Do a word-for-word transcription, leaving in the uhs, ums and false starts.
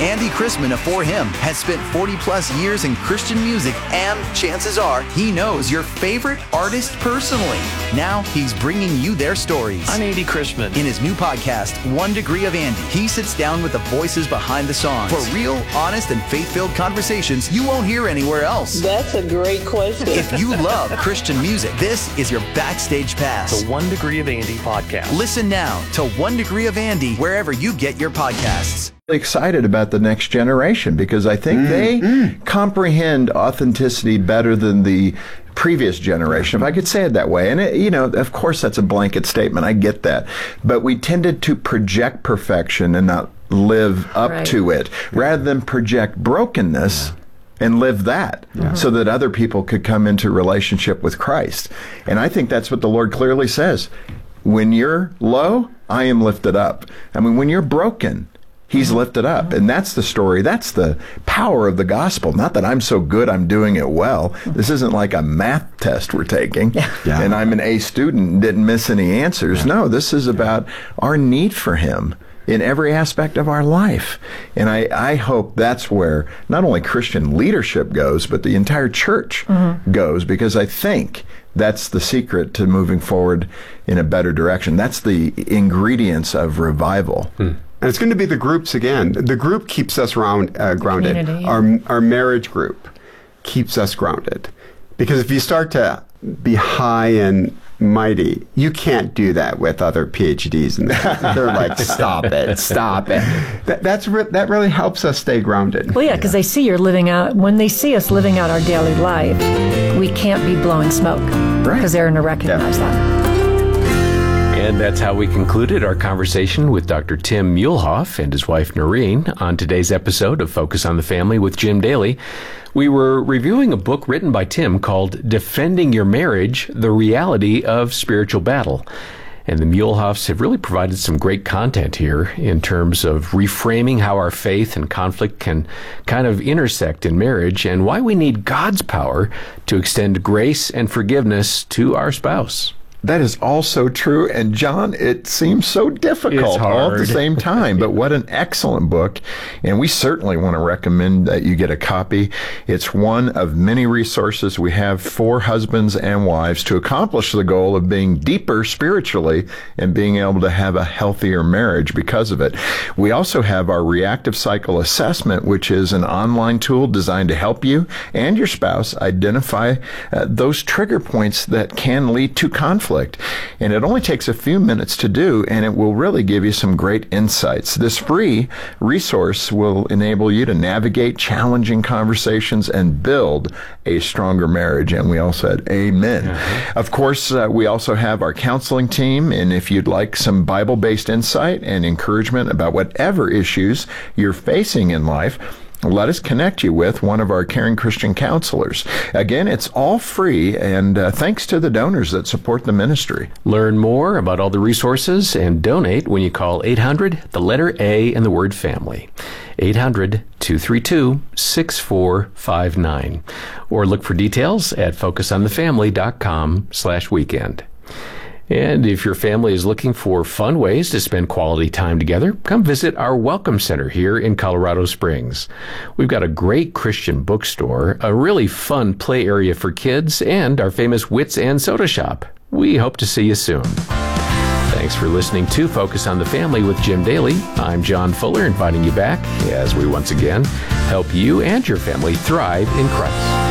Andy Chrisman of For Him has spent forty plus years in Christian music, and chances are he knows your favorite artist personally. Now he's bringing you their stories. I'm Andy Chrisman. In his new podcast, One Degree of Andy, he sits down with the voices behind the songs for real, honest, and faith-filled conversations you won't hear anywhere else. That's a great question. If you love Christian music, this is your backstage pass. The One Degree of Andy podcast. Listen now to One Degree of Andy wherever you get your podcasts. Excited about the next generation because I think mm, they mm. comprehend authenticity better than the previous generation, if I could say it that way. And, it, you know, of course, that's a blanket statement. I get that. But we tended to project perfection and not live up right. to it, rather than project brokenness yeah. and live that yeah. so that other people could come into relationship with Christ. And I think that's what the Lord clearly says. When you're low, I am lifted up. I mean, when you're broken, He's lifted up. And that's the story. That's the power of the gospel. Not that I'm so good, I'm doing it well. This isn't like a math test we're taking. Yeah. Yeah. And I'm an A student and didn't miss any answers. Yeah. No, this is about our need for Him in every aspect of our life. And I, I hope that's where not only Christian leadership goes, but the entire church mm-hmm. goes, because I think that's the secret to moving forward in a better direction. That's the ingredients of revival. Hmm. And it's going to be the groups again. The group keeps us round, uh, grounded. Community, yeah. Our our marriage group keeps us grounded. Because if you start to be high and mighty, you can't do that with other P H Ds. And they're like, stop it, stop it. That, that's re- that really helps us stay grounded. Well, yeah, because yeah. they see you're living out, when they see us living out our daily life, we can't be blowing smoke. Right. Because they're going to recognize yeah. that. And that's how we concluded our conversation with Doctor Tim Muehlhoff and his wife Noreen on today's episode of Focus on the Family with Jim Daly. We were reviewing a book written by Tim called Defending Your Marriage, The Reality of Spiritual Battle. And the Muehlhoffs have really provided some great content here in terms of reframing how our faith and conflict can kind of intersect in marriage and why we need God's power to extend grace and forgiveness to our spouse. That is also true. And John, it seems so difficult all at the same time, but what an excellent book. And we certainly want to recommend that you get a copy. It's one of many resources we have for husbands and wives to accomplish the goal of being deeper spiritually and being able to have a healthier marriage because of it. We also have our reactive cycle assessment, which is an online tool designed to help you and your spouse identify uh, those trigger points that can lead to conflict. And it only takes a few minutes to do, and it will really give you some great insights. This free resource will enable you to navigate challenging conversations and build a stronger marriage. And we all said amen. Mm-hmm. Of course, uh, we also have our counseling team, and if you'd like some Bible-based insight and encouragement about whatever issues you're facing in life, let us connect you with one of our caring Christian counselors. Again, it's all free, and uh, thanks to the donors that support the ministry. Learn more about all the resources and donate when you call eight hundred, the letter A, and the word family. eight hundred, two three two, six four five nine. Or look for details at focusonthefamily.com slash weekend. And if your family is looking for fun ways to spend quality time together, come visit our Welcome Center here in Colorado Springs. We've got a great Christian bookstore, a really fun play area for kids, and our famous Wits and Soda Shop. We hope to see you soon. Thanks for listening to Focus on the Family with Jim Daly. I'm John Fuller, inviting you back as we once again help you and your family thrive in Christ.